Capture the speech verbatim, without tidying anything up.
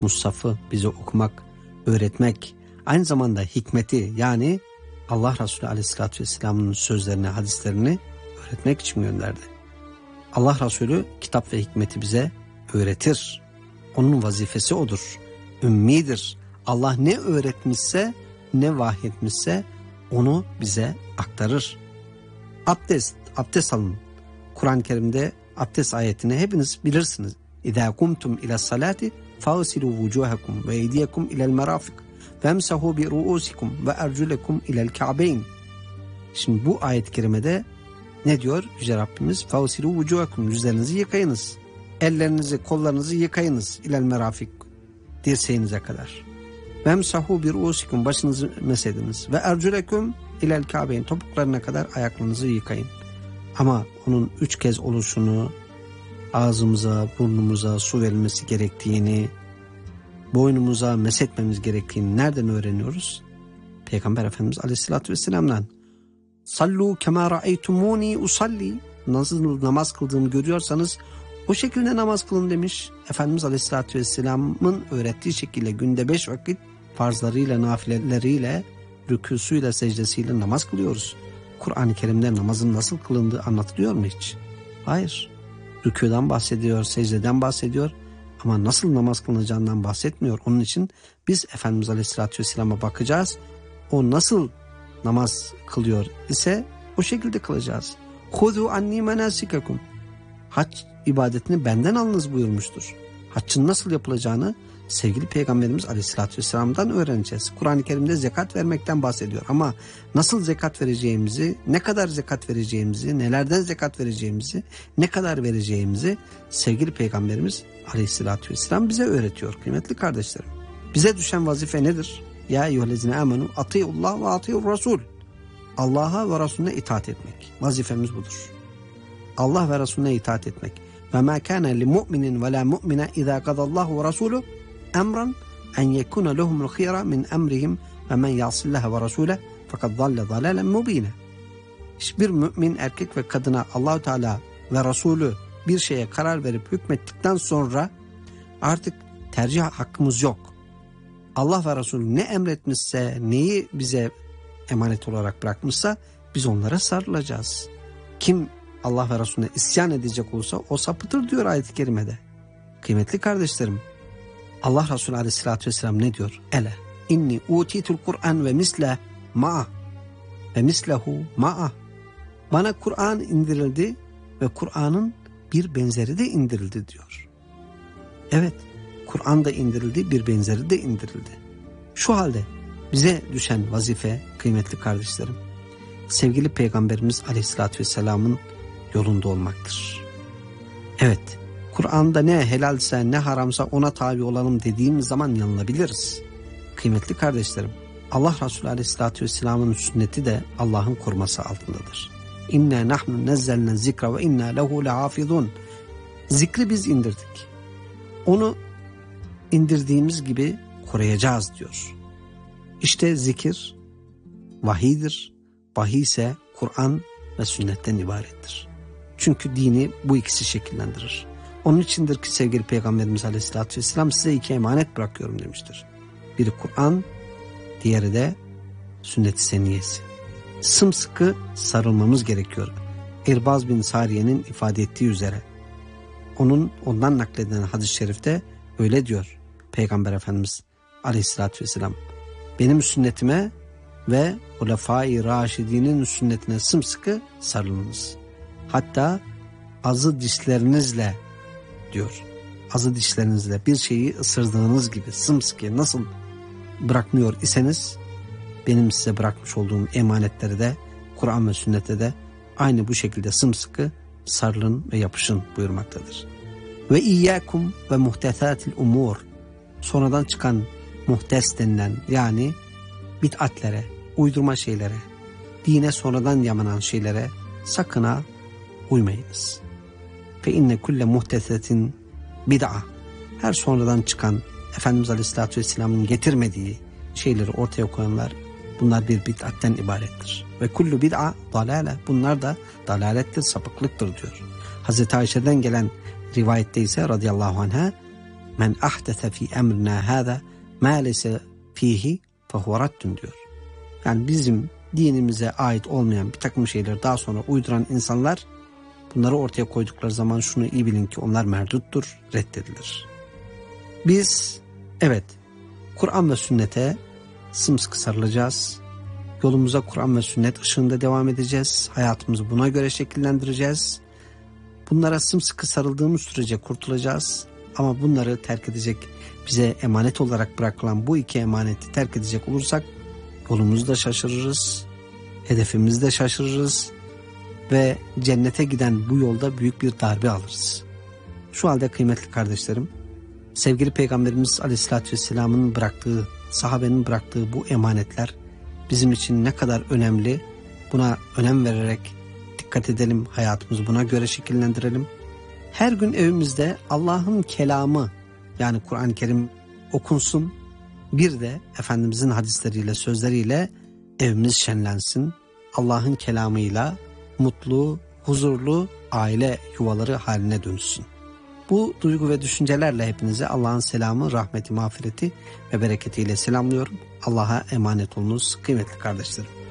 Mushaf'ı bize okumak, öğretmek, aynı zamanda hikmeti, yani Allah Resulü Aleyhisselatü Vesselam'ın sözlerini, hadislerini öğretmek için gönderdi. Allah Resulü kitap ve hikmeti bize öğretir. Onun vazifesi odur. Ümmidir. Allah ne öğretmişse, ne vahyetmişse onu bize aktarır. Abdest, abdest alın. Kur'an-ı Kerim'de abdest ayetini hepiniz bilirsiniz. İzâ kumtum ila salati fâsilû vücûhakum ve eydiyekum ilel merâfik femsahû bi ruûsikum ve erculekum ilel ka'beyn. Şimdi bu ayet-i kerimede ne diyor Yüce Rabbimiz? Fâsilû vücûhakum, yüzlerinizi yıkayınız. Ellerinizi, kollarınızı yıkayınız ilel merâfik, dirseğinize kadar. Vemsahu bir ruusikum, başınızı mesediniz. Ve erculekum ilel ka'beyn, topuklarına kadar ayaklarınızı yıkayın. Ama onun üç kez oluşunu, ağzımıza, burnumuza su verilmesi gerektiğini, boynumuza mesetmemiz gerektiğini nereden öğreniyoruz? Peygamber Efendimiz Aleyhisselatü Vesselam'dan. Sallu kema ra'eytumuni usalli, nasıl namaz kıldığımı görüyorsanız o şekilde namaz kılın demiş. Efendimiz Aleyhisselatü Vesselam'ın öğrettiği şekilde günde beş vakit farzlarıyla, nafileleriyle, rükûsuyla, secdesiyle namaz kılıyoruz. Kur'an-ı Kerim'de namazın nasıl kılındığı anlatılıyor mu hiç? Hayır. Rükûdan bahsediyor, secdeden bahsediyor ama nasıl namaz kılınacağından bahsetmiyor. Onun için biz Efendimiz Aleyhisselatü Vesselam'a bakacağız. O nasıl namaz kılıyor ise o şekilde kılacağız. Hudu anni menasikakum. Hac ibadetini benden alınız buyurmuştur. Haccın nasıl yapılacağını sevgili Peygamberimiz Aleyhisselatü Vesselam'dan öğreneceğiz. Kur'an-ı Kerim'de zekat vermekten bahsediyor ama nasıl zekat vereceğimizi, ne kadar zekat vereceğimizi, nelerden zekat vereceğimizi, ne kadar vereceğimizi sevgili Peygamberimiz Aleyhisselatü Vesselam bize öğretiyor kıymetli kardeşlerim. Bize düşen vazife nedir? Ya eyyühellezine amenu atiyullah ve atiyur rasul. Allah'a ve Resulüne itaat etmek. Vazifemiz budur. Allah ve Resulüne itaat etmek. Ve ma kana li mu'minin ve la mu'mina iza qadallahu ve rasuluhu emran en yekuna lehumul khiyara min emrihim ve men ya'sillaha ve rasuluhu fakat dalle dalalen mubina. Hiçbir mümin erkek ve kadına Allahu Teala ve Resulü bir şeye karar verip hükmettikten sonra artık tercih hakkımız yok. Allah ve Resulü ne emretmişse, neyi bize emanet olarak bırakmışsa biz onlara sarılacağız. Kim Allah ve Resulüne isyan edecek olursa o sapıtır diyor ayet-i kerimede. Kıymetli kardeşlerim, Allah Resulü Aleyhisselatü Vesselam ne diyor? Ele inni utitul Kur'an ve misle ma'a ve mislehu ma'a. Bana Kur'an indirildi ve Kur'an'ın bir benzeri de indirildi diyor. Evet, Kur'an da indirildi, bir benzeri de indirildi. Şu halde bize düşen vazife kıymetli kardeşlerim, sevgili Peygamberimiz Aleyhisselatü Vesselam'ın yolunda olmaktır. Evet, Kur'an'da ne helalse ne haramsa ona tabi olalım dediğimiz zaman yanılabiliriz. Kıymetli kardeşlerim, Allah Resulü Aleyhisselatü Vesselam'ın sünneti de Allah'ın koruması altındadır. İnna nahnu nezzelne zikra ve inna lehu lehafizun. Zikri biz indirdik. Onu indirdiğimiz gibi koruyacağız diyor. İşte zikir vahiydir. Vahiy ise Kur'an ve sünnetten ibarettir. Çünkü dini bu ikisi şekillendirir. Onun içindir ki sevgili Peygamberimiz Aleyhisselatü Vesselam size iki emanet bırakıyorum demiştir. Biri Kur'an, diğeri de sünnet-i seniyesi. Sımsıkı sarılmamız gerekiyor. İrbaz bin Sariye'nin ifade ettiği üzere. Onun ondan nakledilen hadis-i şerifte öyle diyor Peygamber Efendimiz Aleyhisselatü Vesselam. Benim sünnetime ve Hulefai Raşidinin sünnetine sımsıkı sarılınız. Hatta azı dişlerinizle diyor. Azı dişlerinizle bir şeyi ısırdığınız gibi sımsıkı nasıl bırakmıyor iseniz benim size bırakmış olduğum emanetleri de Kur'an ve sünnete de aynı bu şekilde sımsıkı sarılın ve yapışın buyurmaktadır. Ve iyyakum ve muhtesatil umur, sonradan çıkan muhtes denilen yani bid'atlere, uydurma şeylere, dine sonradan yamanan şeylere sakın ha uymayınız. Fe inne kulle muhtesetin bid'a, her sonradan çıkan Efendimiz Aleyhisselatü Vesselam'ın getirmediği şeyleri ortaya koyanlar, bunlar bir bid'atten ibarettir. Ve kullu bid'a dalale, bunlar da dalalettir, sapıklıktır diyor. Hazreti Ayşe'den gelen rivayette ise radıyallahu anha, men ahdese fi emrina hâzâ mâ leyse fîhî fehuve raddun diyor. Yani bizim dinimize ait olmayan bir takım şeyleri daha sonra uyduran insanlar, bunları ortaya koydukları zaman şunu iyi bilin ki onlar merduttur, reddedilir. Biz evet Kur'an ve sünnete sımsıkı sarılacağız. Yolumuza Kur'an ve sünnet ışığında devam edeceğiz. Hayatımızı buna göre şekillendireceğiz. Bunlara sımsıkı sarıldığımız sürece kurtulacağız. Ama bunları terk edecek, bize emanet olarak bırakılan bu iki emaneti terk edecek olursak yolumuzu da şaşırırız, hedefimizi de şaşırırız ve cennete giden bu yolda büyük bir darbe alırız. Şu halde kıymetli kardeşlerim, sevgili Peygamberimiz Aleyhisselatü Vesselam'ın bıraktığı, sahabenin bıraktığı bu emanetler bizim için ne kadar önemli, buna önem vererek dikkat edelim, hayatımızı buna göre şekillendirelim. Her gün evimizde Allah'ın kelamı, yani Kur'an-ı Kerim okunsun, bir de Efendimizin hadisleriyle, sözleriyle evimiz şenlensin. Allah'ın kelamıyla mutlu, huzurlu aile yuvaları haline dönüşsün. Bu duygu ve düşüncelerle hepinize Allah'ın selamı, rahmeti, mağfireti ve bereketiyle selamlıyorum. Allah'a emanet olunuz kıymetli kardeşlerim.